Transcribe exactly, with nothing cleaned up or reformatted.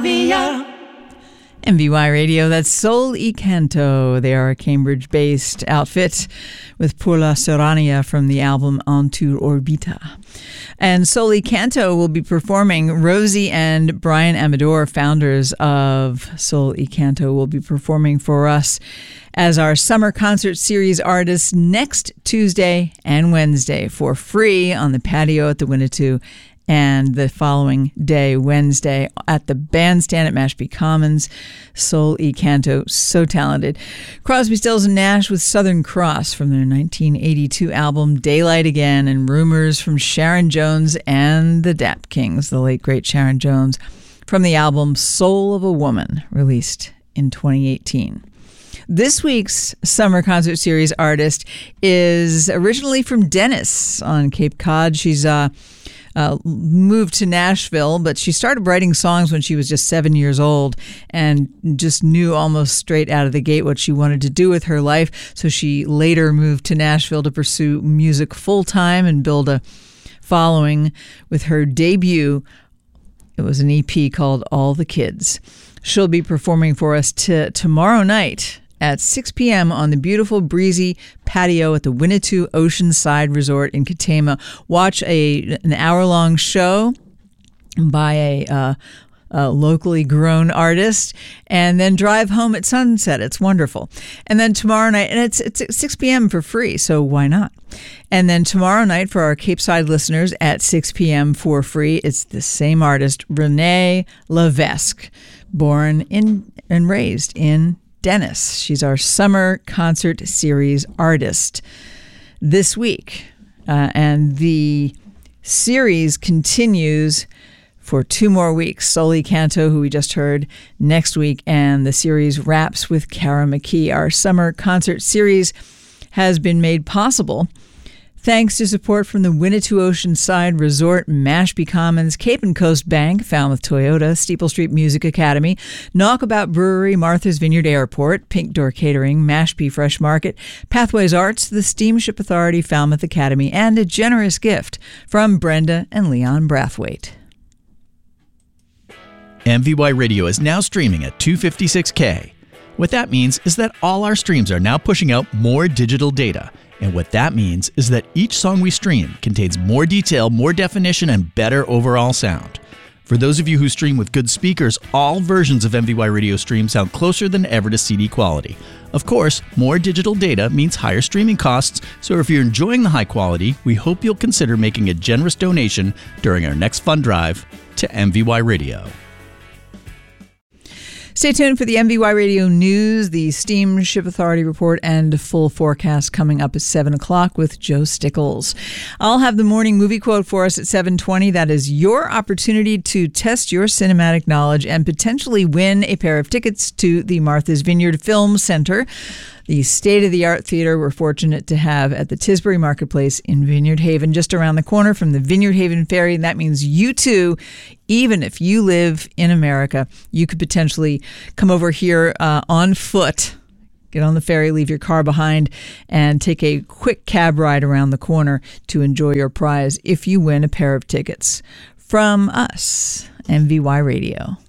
via. M V Y Radio, that's Sol y Canto. They are a Cambridge-based outfit with Por la Serrania from the album En Tu Orbita. And Sol y Canto will be performing. Rosie and Brian Amador, founders of Sol y Canto, will be performing for us as our summer concert series artists next Tuesday and Wednesday for free on the patio at the Winnetou, and the following day, Wednesday, at the bandstand at Mashpee Commons. Sol y Canto, so talented. Crosby, Stills and Nash with Southern Cross from their nineteen eighty-two album Daylight Again, and Rumors from Sharon Jones and the Dap Kings, the late great Sharon Jones, from the album Soul of a Woman, released in twenty eighteen. This week's summer concert series artist is originally from Dennis on Cape Cod. She's uh Uh, moved to Nashville, but she started writing songs when she was just seven years old and just knew almost straight out of the gate what she wanted to do with her life. So she later moved to Nashville to pursue music full-time and build a following with her debut. It was an E P called All the Kids. She'll be performing for us t- tomorrow night at six p.m. on the beautiful breezy patio at the Winnetou Oceanside Resort in Katama. Watch a an hour-long show by a, uh, a locally grown artist, and then drive home at sunset. It's wonderful. And then tomorrow night, and it's it's at six p.m. for free, so why not? And then tomorrow night for our Cape Side listeners at six p.m. for free, it's the same artist, Renee Levesque, born in and raised in Dennis. She's our summer concert series artist this week. Uh, and the series continues for two more weeks. Sol y Canto, who we just heard, next week. And the series wraps with Kara McKee. Our summer concert series has been made possible thanks to support from the Winnetou Oceanside Resort, Mashpee Commons, Cape and Coast Bank, Falmouth Toyota, Steeple Street Music Academy, Knockabout Brewery, Martha's Vineyard Airport, Pink Door Catering, Mashpee Fresh Market, Pathways Arts, the Steamship Authority, Falmouth Academy, and a generous gift from Brenda and Leon Brathwaite. M V Y Radio is now streaming at two fifty-six K. What that means is that all our streams are now pushing out more digital data. And what that means is that each song we stream contains more detail, more definition, and better overall sound. For those of you who stream with good speakers, all versions of M V Y Radio stream sound closer than ever to C D quality. Of course, more digital data means higher streaming costs, so if you're enjoying the high quality, we hope you'll consider making a generous donation during our next fund drive to M V Y Radio. Stay tuned for the M V Y Radio News, the Steamship Authority report, and full forecast coming up at seven o'clock with Joe Stickles. I'll have the morning movie quote for us at seven twenty. That is your opportunity to test your cinematic knowledge and potentially win a pair of tickets to the Martha's Vineyard Film Center, the state-of-the-art theater we're fortunate to have at the Tisbury Marketplace in Vineyard Haven, just around the corner from the Vineyard Haven Ferry. And that means you too, even if you live in America, you could potentially come over here uh, on foot, get on the ferry, leave your car behind, and take a quick cab ride around the corner to enjoy your prize if you win a pair of tickets from us, M V Y Radio.